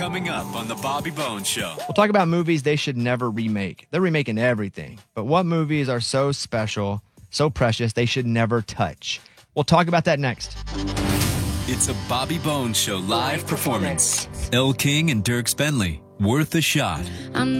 Coming up on The Bobby Bones Show. We'll talk about movies they should never remake. They're remaking everything. But what movies are so special, so precious, they should never touch? We'll talk about that next. It's a Bobby Bones Show live performance. Elle King and Dierks Bentley, Worth a Shot.